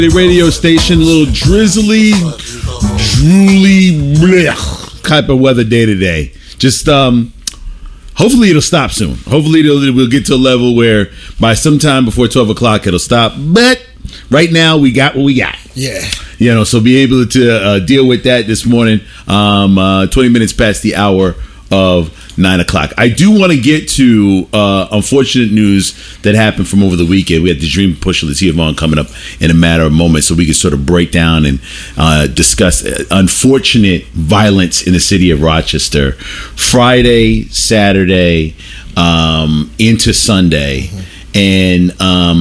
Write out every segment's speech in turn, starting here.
The radio station, a little drizzly, blech type of weather day today. Just hopefully it'll stop soon. Hopefully we'll get to a level where by sometime before 12 o'clock it'll stop. But right now we got what we got. Yeah. So be able to deal with that this morning. 20 minutes past the hour of 9 o'clock. I do want to get to unfortunate news that happened from over the weekend. We had the Dream Push Latia Vaughn coming up in a matter of moments, so we can sort of break down and discuss unfortunate violence in the city of Rochester. Friday, Saturday, into Sunday, and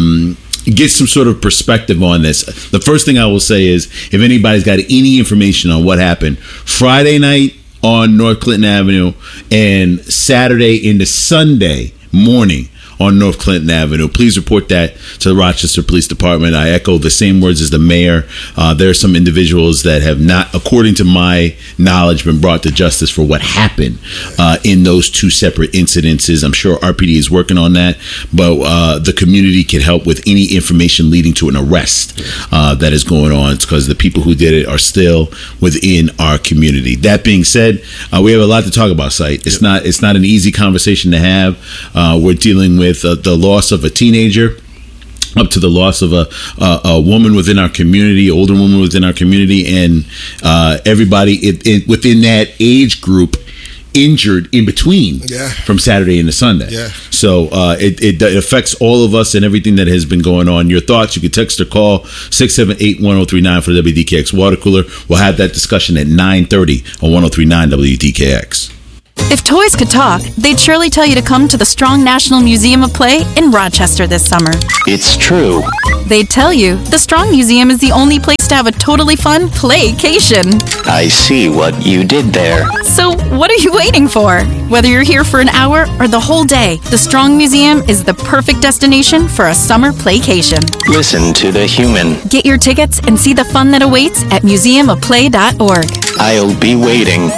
get some sort of perspective on this. The first thing I will say is, if anybody's got any information on what happened Friday night on North Clinton Avenue and Saturday into Sunday morning on North Clinton Avenue, please report that to the Rochester Police Department. I echo the same words as the mayor. There are some individuals that have not, according to my knowledge, been brought to justice for what happened in those two separate incidences. I'm sure RPD is working on that, but the community can help with any information leading to an arrest that is going on, because the people who did it are still within our community. That being said, we have a lot to talk about, Sight. It's not an easy conversation to have. We're dealing with the loss of a teenager, up to the loss of a woman within our community, older woman within our community, and everybody within that age group injured in between from Saturday into Sunday. So it affects all of us and everything that has been going on. Your thoughts, you can text or call 678-1039 for the WDKX Water Cooler. We'll have that discussion at 9:30 on 1039 WDKX. If toys could talk, they'd surely tell you to come to the Strong National Museum of Play in Rochester this summer. It's true. They'd tell you the Strong Museum is the only place to have a totally fun playcation. I see what you did there. So what are you waiting for? Whether you're here for an hour or the whole day, the Strong Museum is the perfect destination for a summer playcation. Listen to the human. Get your tickets and see the fun that awaits at museumofplay.org. I'll be waiting.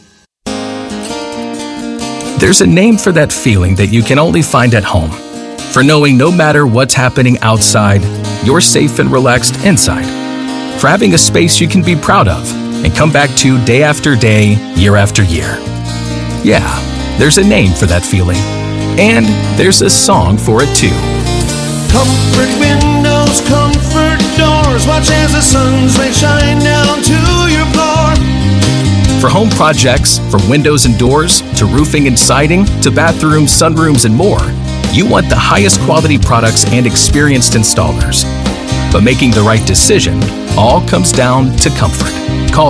There's a name for that feeling that you can only find at home. For knowing no matter what's happening outside, you're safe and relaxed inside. For having a space you can be proud of and come back to day after day, year after year. Yeah, there's a name for that feeling. And there's a song for it too. Comfort windows, comfort doors, watch as the sun's rays shine down to your floor. For home projects, from windows and doors, to roofing and siding, to bathrooms, sunrooms, and more, you want the highest quality products and experienced installers. But making the right decision all comes down to comfort. Call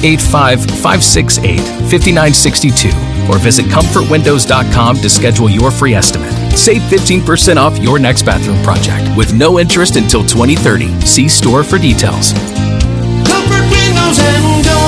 585-568-5962 or visit comfortwindows.com to schedule your free estimate. Save 15% off your next bathroom project with no interest until 2030. See store for details. Comfort windows and doors.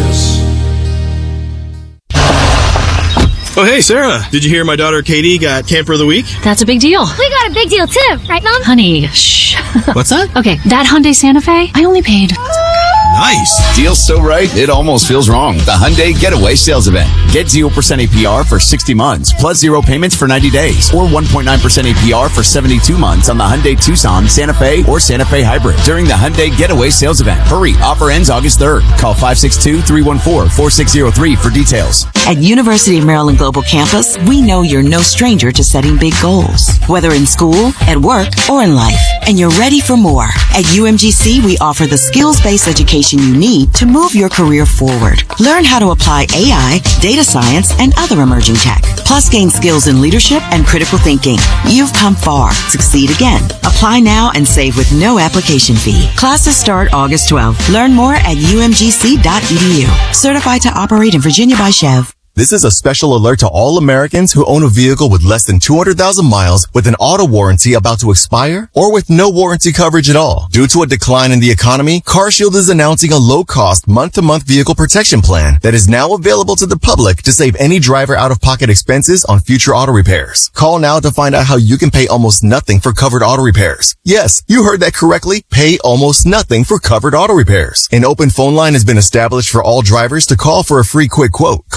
Oh, hey, Sarah. Did you hear my daughter Katie got Camper of the Week? That's a big deal. We got a big deal, too. Right, Mom? Honey, shh. What's that? Okay, that Hyundai Santa Fe, I only paid... Nice. Deal's so right, it almost feels wrong. The Hyundai Getaway Sales Event. Get 0% APR for 60 months, plus 0 payments for 90 days, or 1.9% APR for 72 months on the Hyundai Tucson, Santa Fe, or Santa Fe Hybrid during the Hyundai Getaway Sales Event. Hurry, offer ends August 3rd. Call 562-314-4603 for details. At University of Maryland Global Campus, we know you're no stranger to setting big goals, whether in school, at work, or in life. And you're ready for more. At UMGC, we offer the skills-based education you need to move your career forward. Learn how to apply AI, data science, and other emerging tech. Plus, gain skills in leadership and critical thinking. You've come far. Succeed again. Apply now and save with no application fee. Classes start August 12th. Learn more at umgc.edu. Certified to operate in Virginia by Chev. This is a special alert to all Americans who own a vehicle with less than 200,000 miles with an auto warranty about to expire or with no warranty coverage at all. Due to a decline in the economy, CarShield is announcing a low-cost month-to-month vehicle protection plan that is now available to the public to save any driver out-of-pocket expenses on future auto repairs. Call now to find out how you can pay almost nothing for covered auto repairs. Yes, you heard that correctly. Pay almost nothing for covered auto repairs. An open phone line has been established for all drivers to call for a free quick quote. Call 800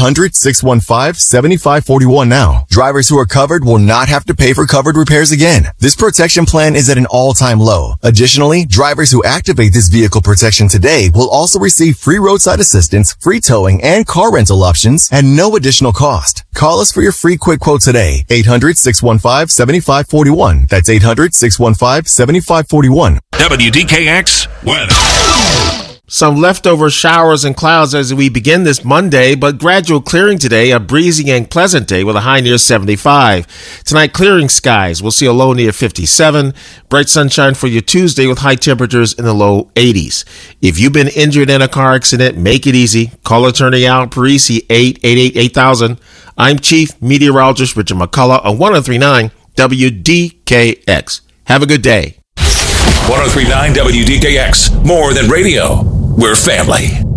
800-615-7541 now. Drivers who are covered will not have to pay for covered repairs again. This protection plan is at an all-time low. Additionally, drivers who activate this vehicle protection today will also receive free roadside assistance, free towing, and car rental options at no additional cost. Call us for your free quick quote today. 800-615-7541. That's 800-615-7541. WDKX weather. Some leftover showers and clouds as we begin this Monday, but gradual clearing today, a breezy and pleasant day with a high near 75. Tonight, clearing skies. We'll see a low near 57. Bright sunshine for your Tuesday with high temperatures in the low 80s. If you've been injured in a car accident, make it easy. Call attorney Al Parisi, 888-8000. I'm Chief Meteorologist Richard McCullough on 103.9 WDKX. Have a good day. 103.9 WDKX. More than radio. We're family.